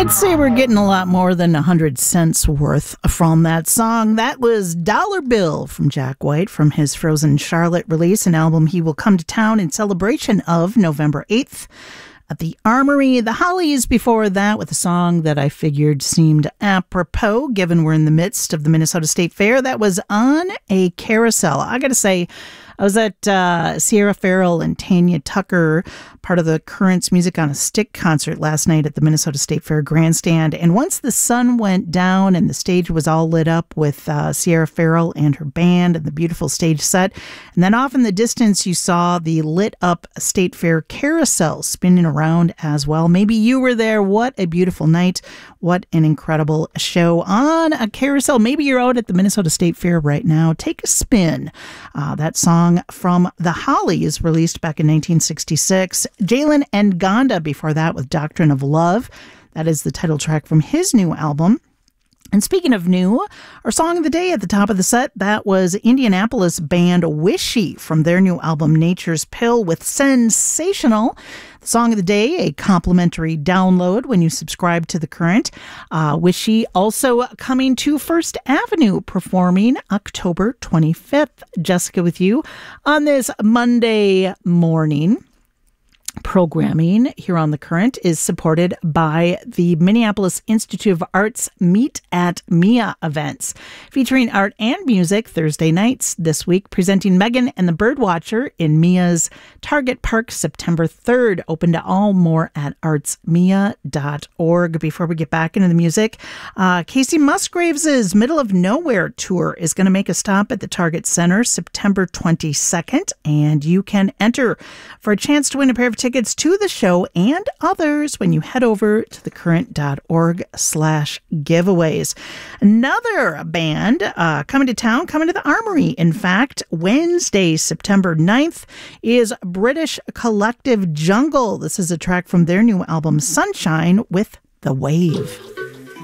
I'd say we're getting a lot more than 100 cents worth from that song. That was Dollar Bill from Jack White from his Frozen Charlotte release, an album he will come to town in celebration of November 8th at the Armory. The Hollies before that with a song that I figured seemed apropos given we're in the midst of the Minnesota State Fair. That was On a Carousel. I gotta say, I was at Sierra Farrell and Tanya Tucker, part of the Currents Music on a Stick concert last night at the Minnesota State Fair grandstand. And once the sun went down and the stage was all lit up with Sierra Farrell and her band and the beautiful stage set, and then off in the distance you saw the lit up State Fair carousel spinning around as well. Maybe you were there. What a beautiful night. What an incredible show on a carousel. Maybe you're out at the Minnesota State Fair right now. Take a spin. That song from The Hollies, released back in 1966. Jalen Nganda before that with Doctrine of Love. That is the title track from his new album. And speaking of new, our song of the day at the top of the set, that was Indianapolis band Wishy from their new album Nature's Pill with Sensational. The song of the day, a complimentary download when you subscribe to The Current. Wishy also coming to First Avenue, performing October 25th. Jessica with you on this Monday morning. Programming here on The Current is supported by the Minneapolis Institute of Arts Meet at Mia events, featuring art and music Thursday nights this week, presenting Megan and the Birdwatcher in Mia's Target Park September 3rd. Open to all. More at artsmia.org. Before we get back into the music, Casey Musgraves' Middle of Nowhere tour is going to make a stop at the Target Center September 22nd, and you can enter for a chance to win a pair of tickets to the show and others when you head over to thecurrent.org/giveaways. Another band coming to town, coming to the Armory. In fact, Wednesday, September 9th is British Collective Jungle. This is a track from their new album Sunshine with The Wave.